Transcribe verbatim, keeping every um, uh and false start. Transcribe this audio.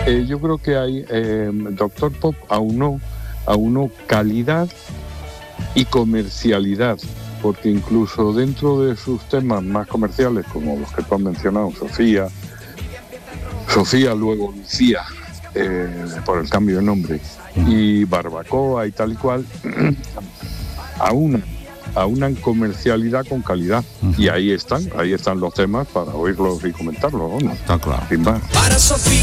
Eh, yo creo que hay, eh, Doctor Pop aunó, aunó calidad y comercialidad, porque incluso dentro de sus temas más comerciales, como los que tú has mencionado, Sofía, Sofía, luego Lucía, eh, por el cambio de nombre, y Barbacoa y tal y cual, aunan, aunan comercialidad con calidad. Uh-huh. Y ahí están, ahí están los temas para oírlos y comentarlos, ¿no? Está claro. Sin más. Para Sofía.